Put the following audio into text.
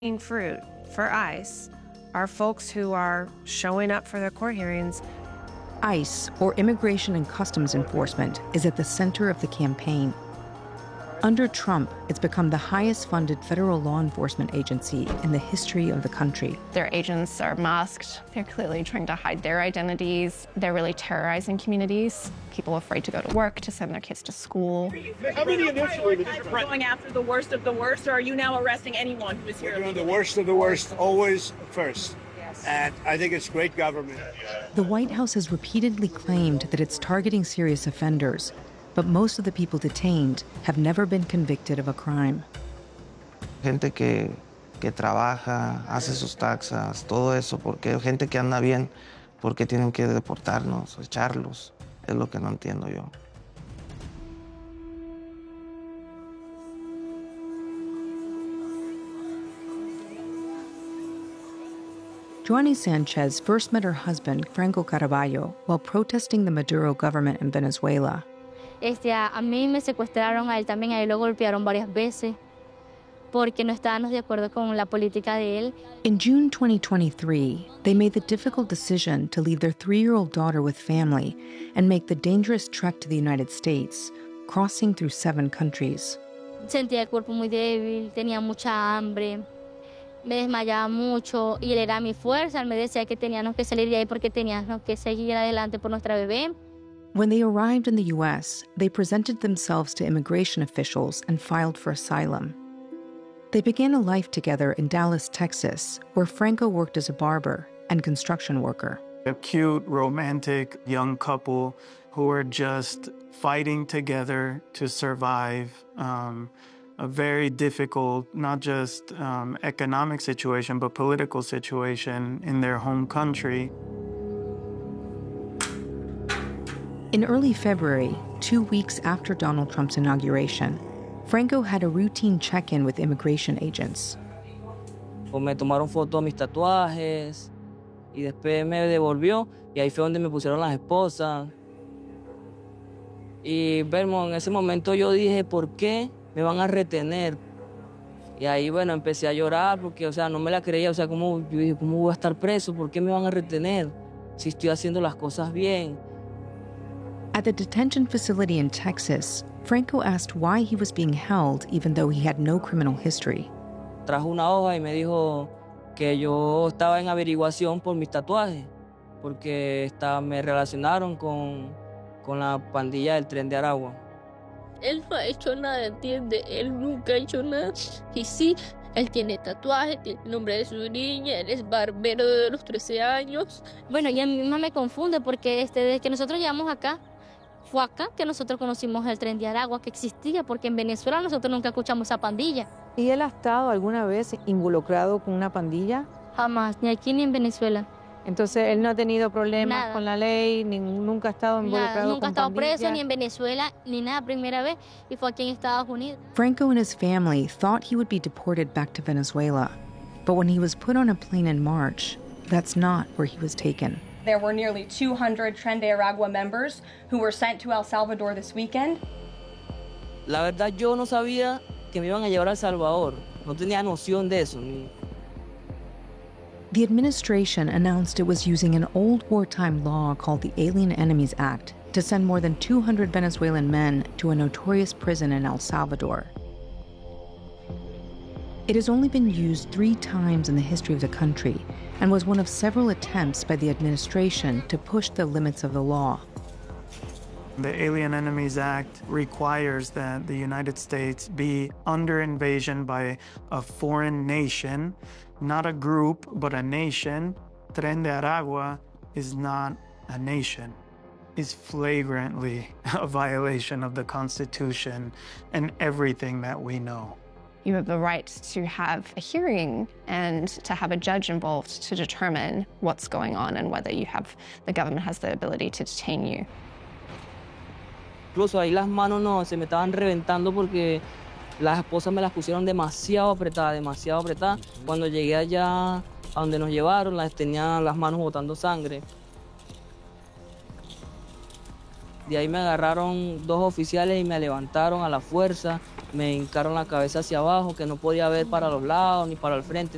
fruit for ICE are folks who are showing up for their court hearings. ICE, or Immigration and Customs Enforcement, is at the center of the campaign. Under Trump, it's become the highest-funded federal law enforcement agency in the history of the country. Their agents are masked. They're clearly trying to hide their identities. They're really terrorizing communities. People afraid to go to work, to send their kids to school. How many initially did you going after the worst of the worst, or are you now arresting anyone who is here? We're doing the worst of the worst, always first. And I think it's great government. The White House has repeatedly claimed that it's targeting serious offenders, but most of the people detained have never been convicted of a crime. Gente que trabaja, hace sus taxas, todo eso, porque gente que anda bien, porque tienen que deportarnos, echarlos, es lo que no entiendo yo. Joanny Sanchez first met her husband, Franco Caraballo, while protesting the Maduro government in Venezuela. A mí me secuestraron, a él también, a él lo golpearon varias veces porque no estábamos de acuerdo con la política de él. In June 2023, they made the difficult decision to leave their 3-year-old daughter with family and make the dangerous trek to the United States, crossing through 7 countries. Sentía el cuerpo muy débil, tenía mucha hambre, me desmayaba mucho y él era mi fuerza. Él me decía que teníamos que salir de ahí porque teníamos que seguir adelante por nuestra bebé. When they arrived in the U.S., they presented themselves to immigration officials and filed for asylum. They began a life together in Dallas, Texas, where Franco worked as a barber and construction worker. A cute, romantic young couple who were just fighting together to survive a very difficult, not just economic situation, but political situation in their home country. In early February, 2 weeks after Donald Trump's inauguration, Franco had a routine check-in with immigration agents. Me tomaron fotos de mis tatuajes y después me devolvió y ahí fue donde me pusieron las esposas. Y bueno, en ese momento yo dije, ¿por qué me van a retener? Y ahí, bueno, empecé a llorar porque, o sea, no me la creía. O sea, yo dije, ¿cómo voy a estar preso? ¿Por qué me van a retener si estoy haciendo las cosas bien? At the detention facility in Texas, Franco asked why he was being held even though he had no criminal history. Trajo una hoja y me dijo que yo estaba en averiguación por mis tatuajes, porque me relacionaron con la pandilla del Tren de Aragua. Él no ha hecho nada, ¿entiende? Él nunca ha hecho nada. Y sí, él tiene tatuajes, tiene el nombre de su niña, él es barbero de los 13 años. Bueno, y a mí misma me confunde porque desde que nosotros llegamos acá, fue acá que nosotros conocimos el Tren de Aragua que existía, porque en Venezuela nosotros nunca escuchamos esa pandilla. ¿Y él ha estado alguna vez involucrado con una pandilla? Jamás, ni aquí ni en Venezuela. Entonces, él no ha tenido problemas nada. Con la ley, nunca ha estado involucrado nada, nunca con ha estado pandillas. preso ni en Venezuela, ni nada, primera vez, y fue aquí en Estados Unidos. Franco and his family thought he would be deported back to Venezuela, but when he was put on a plane in March, that's not where he was taken. There were nearly 200 Tren de Aragua members who were sent to El Salvador this weekend. La verdad, yo no sabía que me iban a llevar a El Salvador. No tenía noción de eso. The administration announced it was using an old wartime law called the Alien Enemies Act to send more than 200 Venezuelan men to a notorious prison in El Salvador. It has only been used 3 times in the history of the country and was one of several attempts by the administration to push the limits of the law. The Alien Enemies Act requires that the United States be under invasion by a foreign nation, not a group, but a nation. Tren de Aragua is not a nation. It's flagrantly a violation of the Constitution and everything that we know. You have the right to have a hearing and to have a judge involved to determine what's going on and whether the government has the ability to detain you. Incluso ahí las manos se me estaban reventando porque las esposas me las pusieron demasiado apretadas. Cuando llegué allá a donde nos llevaron, tenían las manos botando sangre. De ahí me agarraron 2 oficiales y me levantaron a la fuerza, me hincaron la cabeza hacia abajo, que no podía ver para los lados ni para el frente.